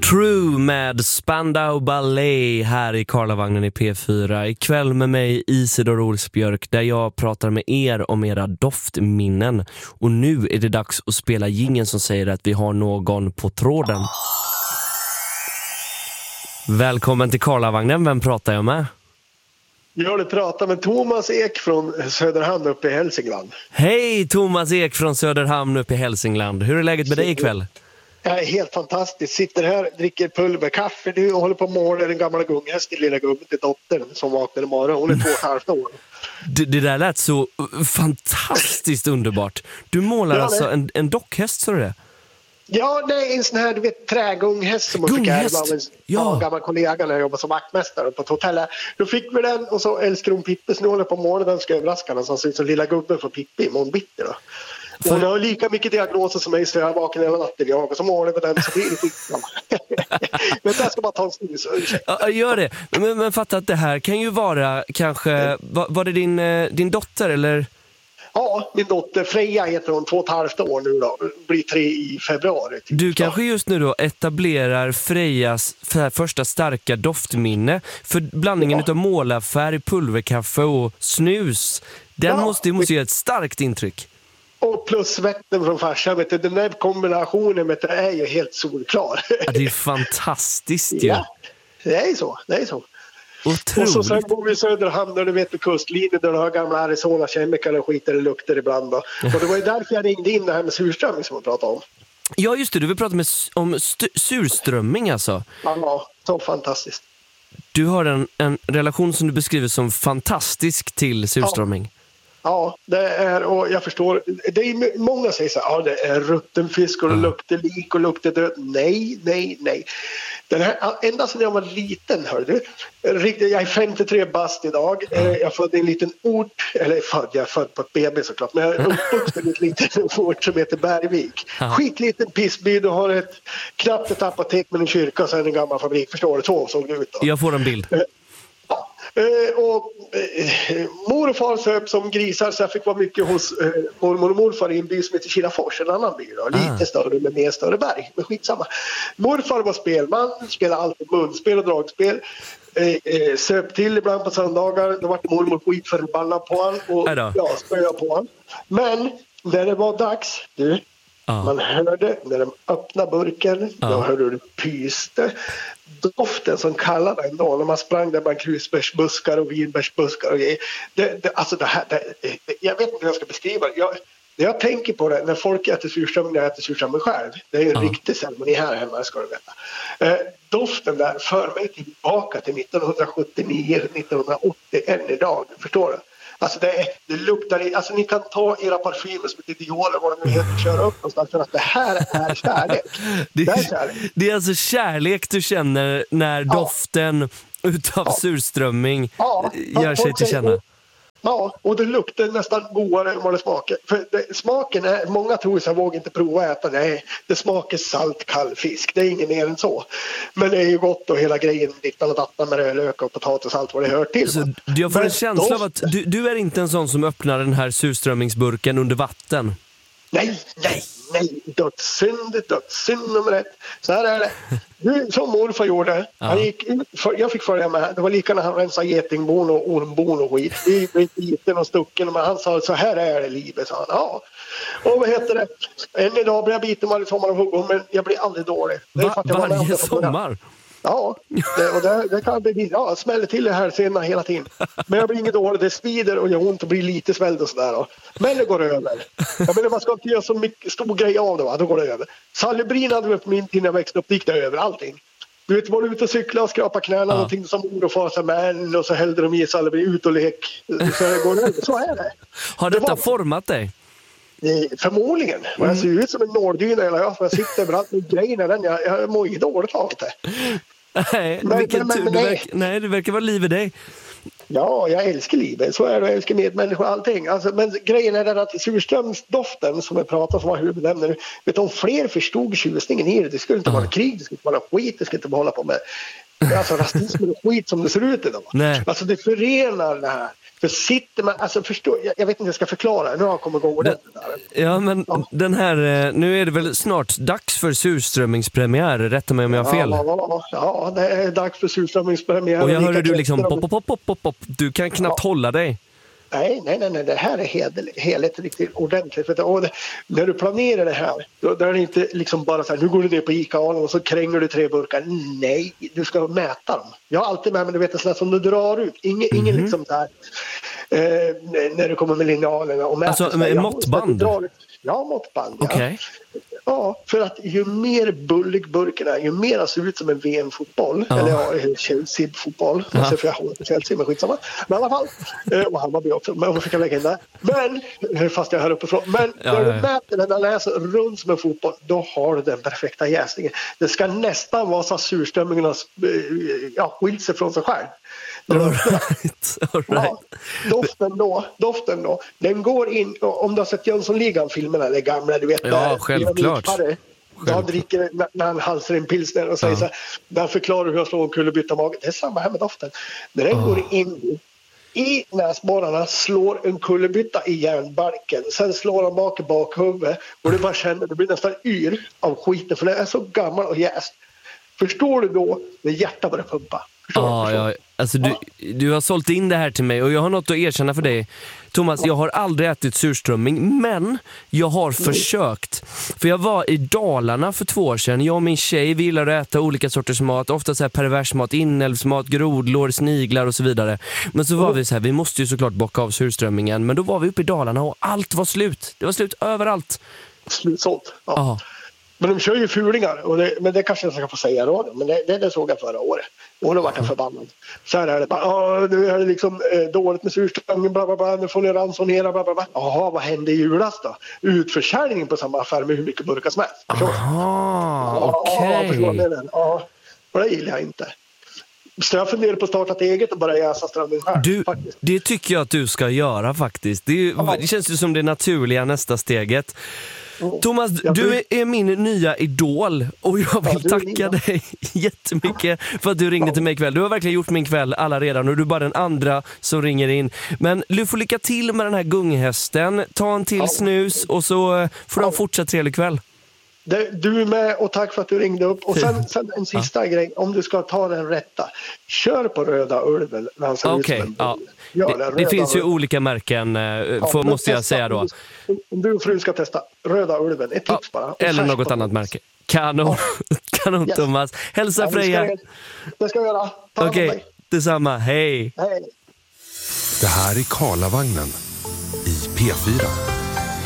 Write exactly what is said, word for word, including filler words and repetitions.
True med Spandau Ballet här i Karlavagnen i P fyra. Ikväll med mig Isidor Olsbjörk där jag pratar med er om era doftminnen. Och nu är det dags att spela jingeln som säger att vi har någon på tråden. Välkommen till Karlavagnen, vem pratar jag med? Jag vill prata med Thomas Ek från Söderhamn uppe i Hälsingland. Hej Thomas Ek från Söderhamn uppe i Hälsingland. Hur är läget med dig ikväll? Jag är helt fantastiskt. Sitter här, dricker pulverkaffe nu och håller på att måla den gamla gunghäst till lilla gubben till dottern som vaknar imorgon. Hon är två och ett halvt år. Det, det där lät så fantastiskt underbart. Du målar ja, alltså en, en dockhäst, så är det? Ja, det är en sån här, du vet, trägunghäst som hon fick ärva av en ja. gammal kollega när jag jobbade som vaktmästare på ett hotell. Då fick vi den och så älskar hon Pippi, så nu håller på månaden den ska överraska den, så han ser ut som lilla gubben för Pippi i månbitter då. För... Hon har lika mycket diagnoser som mig, så jag vaknar hela natten jag och så målar med den så blir det skitsamma. Men jag ska bara ta en snus. Ja, gör det. Men, men fatta att det här kan ju vara kanske, var, var det din, din dotter eller? Ja, min dotter Freja heter hon, två och ett halvt år nu då. Blir tre i februari. Typ. Du kanske just nu då etablerar Frejas första starka doftminne. För blandningen ja. av målarfärg, pulverkaffe och snus, den ja. måste ju måste ge ett starkt intryck. Och plus svetten från farsan, vet du, den där kombinationen vet du, är ju helt solklar. Ja, det är fantastiskt ju. Ja, det är så, det är så. Otroligt. Och så sen bor vi i Söderhamn där du vet på kustlinjen där du har gamla Arizona kemikalier och skiter och lukter ibland då. Och det var ju därför jag ringde in det här med surströmming som vi pratade om. Ja just det, du vill prata med, om st- surströmming alltså. Ja, så fantastiskt. Du har en, en relation som du beskriver som fantastisk till surströmming. Ja. Ja, det är, och jag förstår, det är många säger så här, ja det är rutten fisk och det luktar lik och luktar död. Nej, nej, nej. Den här, ända sedan jag var liten, hör du, jag är femtiotre bast idag, jag födde i en liten ort, eller född, jag är född på ett B B såklart, men jag är uppvuxen i en liten ort som heter Bergvik. Skitliten pissby, du har ett, knappt ett apotek med en kyrka och sen en gammal fabrik, förstår du, så såg det ut då. Jag får en bild. Ja. Uh, och uh, mor och far söp som grisar, så jag fick vara mycket hos uh, mormor och morfar i en by som heter Kilafors, en annan by då, ah. lite större med mer större berg, men skitsamma. Morfar var spelman, spelade alltid munspel och dragspel, uh, uh, söp till ibland på söndagar, då var mormor skitförbannad på han och ja, spöade på han. Men när det var dags, du, ah. man hörde när de öppnade burken, ah. då hörde du pyste. Doften som kallade den då när man sprang där bland krusbärsbuskar och vinbärsbuskar och det, det, alltså det här, det, jag vet inte hur jag ska beskriva det. Jag, när jag tänker på det, när folk äter surströmming, när jag äter surströmming själv, det är ju en ja. riktig ceremoni här hemma, ska du veta. Eh, doften där för mig tillbaka till nittonhundrasjuttionio nittonhundraåttio än idag, förstår du? Alltså det, det luktar, alltså ni kan ta era parfymer som ett idiot eller vad det nu heter, köra upp någonstans för att det här är kärlek. Det, det är kärlek. Det är alltså kärlek du känner när ja. doften utav ja. surströmming ja. gör sig till känna. Ja, och det luktar nästan godare än vad det smakar. För det, smaken är, många tror så jag vågar inte prova att äta det. Det smakar salt kall fisk, det är inget mer än så. Men det är ju gott och hela grejen, dittan och dattan med rödlök och potatis och allt vad det hör till. Så jag får en känsla av att du, du är inte en sån som öppnar den här surströmmingsburken under vatten. Nej, nej, nej. Dödssynd, dödssynd nummer ett. Så här är det. Du, som morfar gjorde. Han gick ut, för, jag fick följa med. Det var lika när han rensade getingbon och ormbon och skit. Vi blev liten och stucken. Men han sa, så här är det livet, sa han. Ja. Och vad heter det? Än idag blir jag biten varje sommar och huggor, men jag blir aldrig dålig. Det är Va, varje sommar? Ja, det, och det, det kan bli, ja, smäller till det här senare hela tiden. Men jag blir inget dåligt, det svider och gör ont och blir lite svälld och sådär. Men det går över. Jag menar, man ska inte göra så mycket stor grej av det, va? Då går det över. Salibrin hade vi på min tid när jag växte upp, det gick det över allting. Du vet, var du ute och cykla och skrapa knäna ja. och tänkte som mor och far sa, men och så hällde de i salibrin ut och lek. Så det går över, så är det. Har detta det var... format dig? Förmodligen. Mm. Jag ser ut som en nåldyna eller jag, jag sitter överallt med grejerna den. Jag, jag mår ju dåligt av det. Nej, men, men, men, du, nej. Verkar, nej, det verkar vara liv i dig. Ja, jag älskar livet. Så är det, jag älskar medmänniskor och allting. Alltså, men grejen är den att surströmsdoften som jag pratar som var huvudämne, vet om fler förstod tjusningen i det. Det skulle inte vara krig, det skulle inte vara skit, det skulle inte hålla på med Alltså rasism är skit som det ser ut idag. Nej. Alltså det förenar det här. För sitter man, alltså förstå, jag, jag vet inte hur jag ska förklara, nu har jag kommit igång ordentligt där. Ja, men ja. Den här, nu är det väl snart dags för surströmmingspremiär, rätta mig om jag har fel. Ja, ja, ja, det är dags för surströmmingspremiär. Och jag hörde du liksom pop, pop, pop, pop, pop. Du kan knappt ja. hålla dig. Nej, nej, nej, nej, det här är heligt, heligt riktigt ordentligt. Och det, när du planerar det här, då, då är det inte liksom bara så här, nu går du ner på Ica och så kränger du tre burkar. Nej, du ska mäta dem. Jag har alltid med mig, du vet, en sån här som du drar ut. Ingen, mm-hmm. ingen liksom så här, eh, när du kommer med linjalerna och mäter. Alltså med måttband? Ja, måttband. Okej. Okay. Ja, för att ju mer bullig burken är, ju mer ser ut som en V M-fotboll. Ja. Eller ja, Chelsea-fotboll. Ja. Alltså, för jag håller på Chelsea, men skitsamma. Men i alla fall, och Hammarby också, men jag fick lägga in där. Men, fast jag är här uppifrån. Men ja, när du ja. mäter den, när den är så rund som en fotboll, då har du den perfekta jäsningen. Det ska nästan vara så att surströmmingarna ja, skilt sig från sig själv. All right. All right. Ja, doften då, doften då, den går in, om du har sett Jönssonligan-filmerna eller gamla, du vet. Ja, där, självklart. Han dricker när han halsar en pilsner och säger ja. så här, där förklarar hur jag slår en kullerbytta magen. Det är samma här med doften. När den oh. går in i näsborrarna, slår en kullerbytta i järnbalken, sen slår han bak i bakhuvudet och du bara känner, det blir nästan yr av skiten för det är så gammal och jäst. Förstår du då när hjärtat börjar pumpa? Ja, ja, alltså du, du har sålt in det här till mig och jag har något att erkänna för dig. Thomas, jag har aldrig ätit surströmming, men jag har försökt. För jag var i Dalarna för två år sedan. Jag och min tjej gillar att äta olika sorters mat. Ofta så här pervers mat, inälvsmat, grodlår, sniglar och så vidare. Men så var vi så här, vi måste ju såklart bocka av surströmmingen. Men då var vi uppe i Dalarna och allt var slut. Det var slut överallt. Slutsålt, ja. Aha. Men de kör ju fulingar, och det, men det kanske jag ska få säga då. Men det, det, det såg jag förra året. Och då var jag förbannad. Så här är det bara, nu är det liksom eh, dåligt med surströmming, bla bla bla, nu får ni ransonera, bla bla bla. Jaha, vad hände i julas då? Utförsäljning på samma affär med hur mycket burkar som helst. Aha, okej. Okay. Ja, ja, och det gillar jag inte. Så jag funderar på att starta ett eget och bara jäsa strömming här. Du, det tycker jag att du ska göra faktiskt. Det, ja. det känns ju som det naturliga nästa steget. Thomas, du är min nya idol och jag vill tacka dig jättemycket för att du ringde till mig ikväll. Du har verkligen gjort min kväll alla redan och du är bara den andra som ringer in. Men du får lycka till med den här gunghästen. Ta en till snus och så får du en fortsatt trevlig kväll. Du är med och tack för att du ringde upp. Och sen, sen en sista ja. grej, om du ska ta den rätta. Kör på Röda Ulven. Okej, okay, ja. Det, det finns ju olika märken, ja, för, måste jag säga då. Om du och frun ska testa Röda Ulven, ett tips ja, bara. Eller något annat märke. Kanon, ja. Kanon yes. Thomas. Hälsa ja, Freja. Det ska, det ska jag göra. Okej, okay, detsamma. Hej. Hej. Det här är Karlavagnen i P fyra.